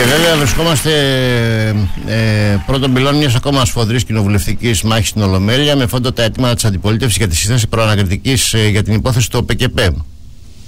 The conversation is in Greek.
Βέβαια βρισκόμαστε πρώτον πυλών μιας ακόμα σφοδρής κοινοβουλευτικής μάχης στην Ολομέλεια, με φόντο τα αιτήματα της αντιπολίτευσης για τη σύσταση προανακριτικής για την υπόθεση του ΟΠΚΠ.